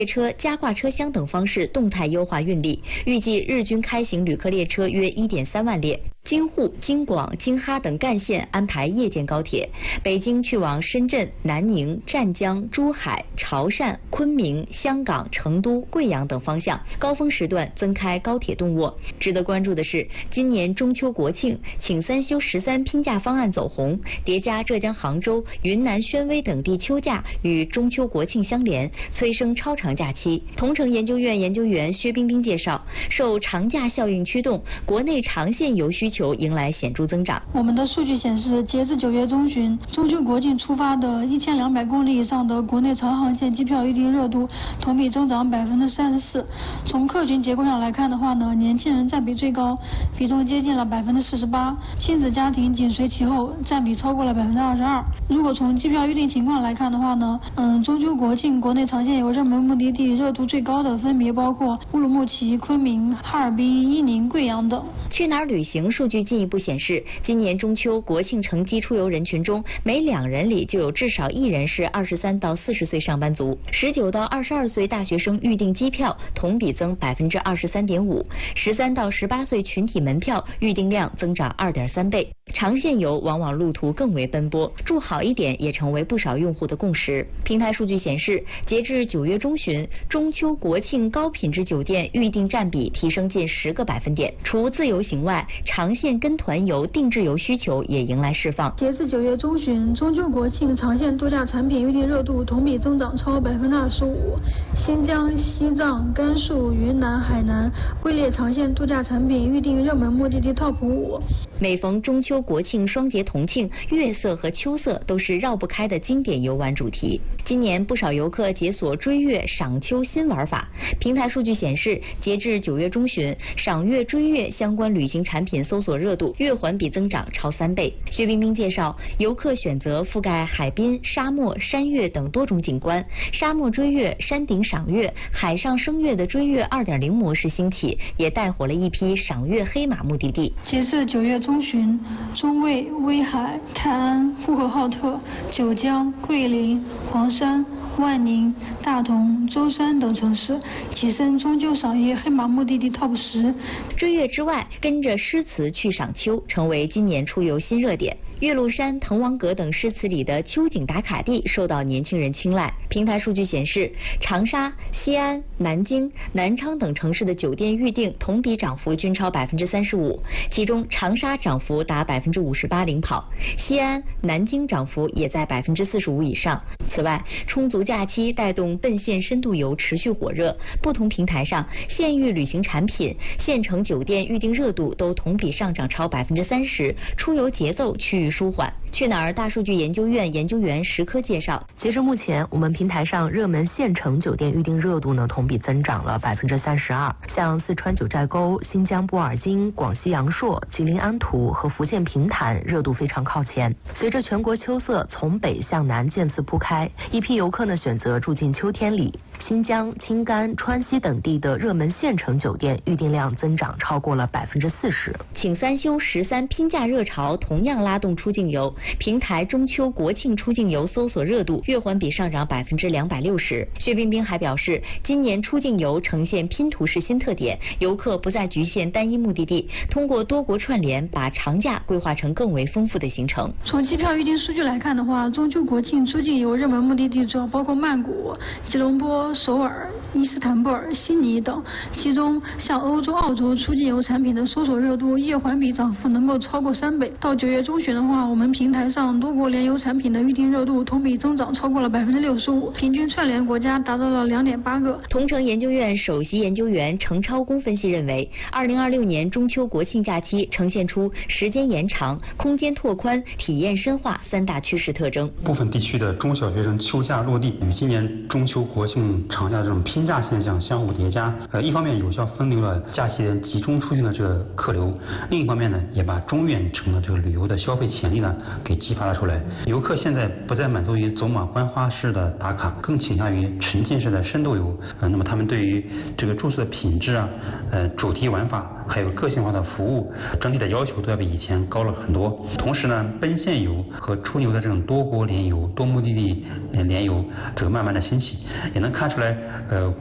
列车、加挂车厢等方式动态优化运力，预计日均开行旅客列车约1.3万列。京沪、京广、京哈等干线安排夜间高铁，北京去往深圳、南宁、湛江、珠海、潮汕、昆明、香港、成都、贵阳等方向，高峰时段增开高铁动卧。值得关注的是，今年中秋国庆请3休13拼假方案走红，叠加浙江杭州、云南宣威等地秋假与中秋国庆相连，催生超长假期。同城研究院研究员薛冰冰介绍，受长假效应驱动，国内长线游需求迎来显著增长。 我们的数据显示，截至9月中旬，中秋国庆出发的1200公里以上的国内长航线机票预订热度同比增长34%。从客群结构上来看的话呢，年轻人占比最高，比重接近了48%，亲子家庭紧随其后，占比超过了22%。如果从机票预订情况来看的话呢，中秋国庆国内长线游热门目的地热度最高的分别包括乌鲁木齐、昆明、哈尔滨、伊宁、贵阳等。 去哪儿旅行数据进一步显示，今年中秋国庆乘机出游人群中，每2人里就有至少1人是23到40岁上班族，19到22岁大学生预订机票同比增23.5%，13到18岁群体门票预订量增长2.3倍。长线游往往路途更为奔波，住好一点也成为不少用户的共识。平台数据显示，截至9月中旬，中秋国庆高品质酒店预订占比提升近10个百分点。除自由行外，长线跟团游、定制游需求也迎来释放。 截至9月中旬，中秋国庆长线度假产品预订热度同比增长超25%，新疆、西藏、甘肃、云南、海南位列长线度假产品预订热门目的地 TOP 5。 每逢中秋国庆双节同庆，月色和秋色都是绕不开的经典游玩主题。今年不少游客解锁追月、赏秋新玩法。平台数据显示，截至9月中旬，赏月、追月相关旅行产品搜索热度月环比增长超3倍。薛冰冰介绍，游客选择覆盖海滨、沙漠、山岳等多种景观，沙漠追月、山顶赏月、海上升月的追月 2.0 模式兴起，也带火了一批赏月黑马目的地。 截至9月中旬，中卫、威海、泰安、呼和浩特、九江、桂林、黄山、万宁、大同、舟山等城市跻身中秋赏月黑马目的地 TOP 10。 追月之外，跟着诗词去赏秋成为今年出游新热点。岳麓山、滕王阁等诗词里的秋景打卡地受到年轻人青睐。平台数据显示，长沙、西安、南京、南昌等城市的酒店预订同比涨幅均超35%，其中长沙涨幅达58%领跑，西安、南京涨幅也在45%以上。此外，充足假期带动奔现深度游持续火热，不同平台上县域旅行产品、县城酒店预订热度都同比上涨超30%，出游节奏趋于舒缓。去哪儿大数据研究院研究员石科介绍， 截至目前，我们平台上热门县城酒店预订热度呢同比增长了32%，像四川九寨沟、新疆布尔津、广西阳朔、吉林安图和福建平潭热度非常靠前。随着全国秋色从北向南渐次铺开，一批游客呢选择住进秋天里。新疆、青甘、川西等地的热门县城酒店预订量增长超过了40%。 请3休13拼假热潮同样拉动出境游，平台中秋国庆出境游搜索热度月环比上涨260%。薛冰冰还表示，今年出境游呈现拼图式新特点，游客不再局限单一目的地，通过多国串联，把长假规划成更为丰富的行程。 从机票预订数据来看的话，中秋国庆出境游热门目的地主要包括曼谷、吉隆坡、首尔、伊斯坦布尔、悉尼等，其中像欧洲、澳洲出境游产品的搜索热度月环比涨幅能够超过3倍。到9月中旬的话，我们平台上多国联游产品的预订热度同比增长超过了65%，平均串联国家达到了2.8个。 同城研究院首席研究员程超公分析认为，2026年中秋国庆假期呈现出时间延长、空间拓宽、体验深化3大趋势特征。 部分地区的中小学生休假落地，与今年中秋国庆长假这种拼假现象相互叠加，一方面有效分流了假期人集中出行的这个客流，另一方面呢，也把中远程的这个旅游的消费潜力呢给激发了出来。游客现在不再满足于走马观花式的打卡，更倾向于沉浸式的深度游。那么他们对于这个住宿的品质啊、主题玩法还有个性化的服务，整体的要求都要比以前高了很多。同时呢，奔现游和出游的这种多国联游、多目的地联游，这个慢慢的兴起，也能看出来